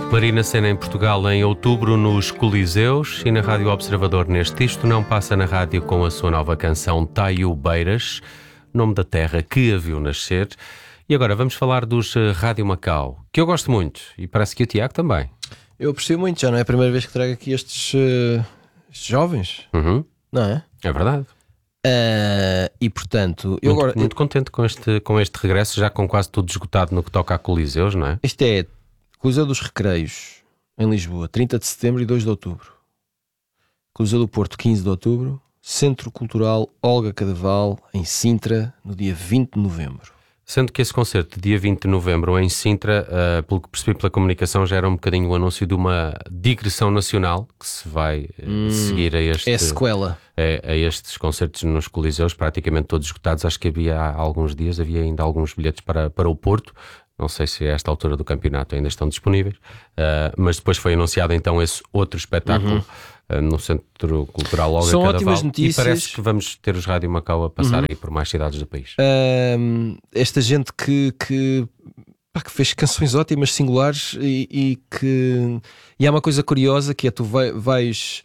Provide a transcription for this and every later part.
Marina Sena em Portugal em outubro nos Coliseus e na Rádio Observador neste Isto Não Passa na Rádio com a sua nova canção Taio Beiras, nome da terra que a viu nascer. E agora vamos falar dos Rádio Macau, que eu gosto muito e parece que o Tiago também. Eu aprecio muito, já não é a primeira vez que trago aqui estes jovens, não é? É verdade. E portanto, eu agora muito contente com este regresso, já com quase tudo esgotado no que toca a Coliseus, não é? Isto é Coliseu dos Recreios em Lisboa, 30 de setembro e 2 de outubro. Coliseu do Porto, 15 de outubro. Centro Cultural Olga Cadaval em Sintra, no dia 20 de novembro. Sendo que esse concerto, dia 20 de novembro, em Sintra, pelo que percebi pela comunicação, já era um bocadinho o anúncio de uma digressão nacional que se vai seguir a este... É sequela. A estes concertos nos Coliseus, praticamente todos esgotados. Acho que havia há alguns dias, havia ainda alguns bilhetes para o Porto. Não sei se a esta altura do campeonato ainda estão disponíveis, mas depois foi anunciado então esse outro espetáculo no Centro Cultural Olga São Cadaval. ótimas notícias. E parece que vamos ter os Rádio Macau a passar aí por mais cidades do país. Esta gente que fez canções ótimas, singulares e há uma coisa curiosa que é tu vais...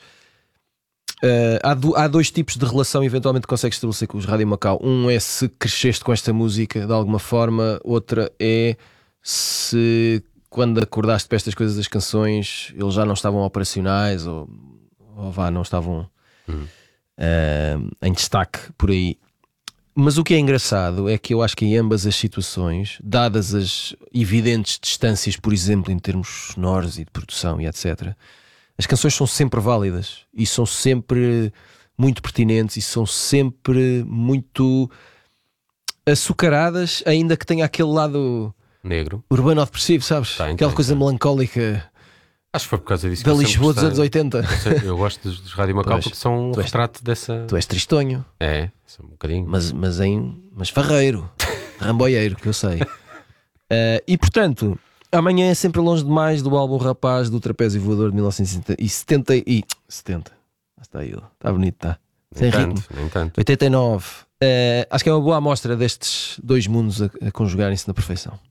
há dois tipos de relação eventualmente que consegues estabelecer com os Rádio Macau. Um é se cresceste com esta música de alguma forma, outra é se quando acordaste para estas coisas das canções eles já não estavam operacionais ou não estavam em destaque por aí. Mas o que é engraçado é que eu acho que em ambas as situações, dadas as evidentes distâncias, por exemplo, em termos sonoros e de produção e etc., as canções são sempre válidas e são sempre muito pertinentes e são sempre muito açucaradas, ainda que tenha aquele lado negro, urbano-depressivo, sabes? Aquela coisa melancólica. Acho que foi por causa disso da Lisboa dos anos 80. Eu gosto dos Rádio Macau porque são um retrato dessa... Tu és tristonho. É, são um bocadinho. Mas farreiro, ramboieiro, que eu sei. E portanto... Amanhã é sempre longe demais do álbum Rapaz do Trapézio Voador de 1970. Está aí, está bonito, está. Sem ritmo. Nem tanto. 89. Acho que é uma boa amostra destes dois mundos a conjugarem-se na perfeição.